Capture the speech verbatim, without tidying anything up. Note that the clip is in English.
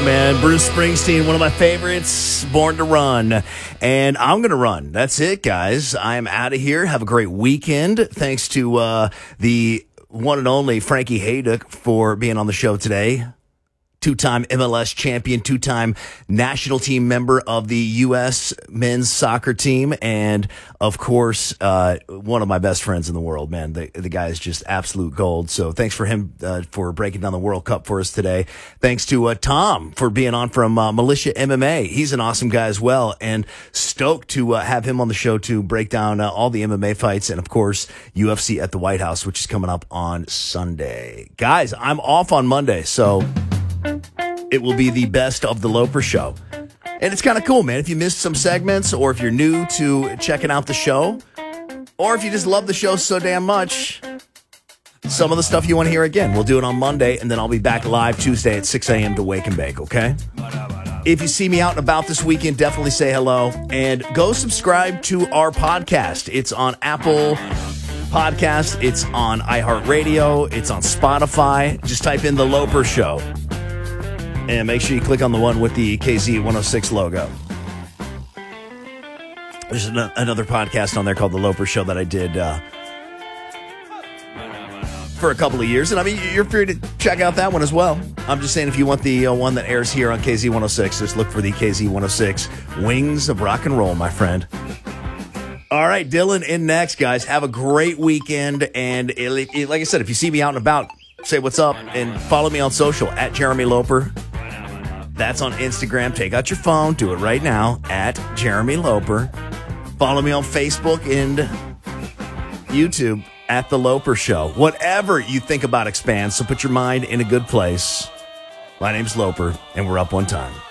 go, man. Bruce Springsteen, one of my favorites, Born to Run. And I'm going to run. That's it, guys. I am out of here. Have a great weekend. Thanks to uh, the one and only Frankie Hayduck for being on the show today. Two-time M L S champion, two-time national team member of the U S men's soccer team, and, of course, uh, one of my best friends in the world, man. The, the guy is just absolute gold. So thanks for him uh, for breaking down the World Cup for us today. Thanks to uh, Tom for being on from uh, Militia M M A. He's an awesome guy as well, and stoked to uh, have him on the show to break down uh, all the M M A fights, and, of course, U F C at the White House, which is coming up on Sunday. Guys, I'm off on Monday, so it will be the best of the Loper Show. And it's kind of cool, man. If you missed some segments, or if you're new to checking out the show, or if you just love the show so damn much, some of the stuff you want to hear again, we'll do it on Monday, and then I'll be back live Tuesday at six a.m. to Wake and Bake, okay? If you see me out and about this weekend, definitely say hello. And go subscribe to our podcast. It's on Apple Podcast. It's on iHeartRadio. It's on Spotify. Just type in The Loper Show. And make sure you click on the one with the K Z one oh six logo. There's an- another podcast on there called The Loper Show that I did uh, for a couple of years. And I mean, you're free to check out that one as well. I'm just saying, if you want the uh, one that airs here on K Z one oh six, just look for the K Z one oh six Wings of Rock and Roll, my friend. All right, Dylan in next, guys. Have a great weekend. And it, it, like I said, if you see me out and about, say what's up and follow me on social at Jeremy Loper. That's on Instagram. Take out your phone. Do it right now at Jeremy Loper. Follow me on Facebook and YouTube at The Loper Show. Whatever you think about expands, so put your mind in a good place. My name's Loper, and we're up one time.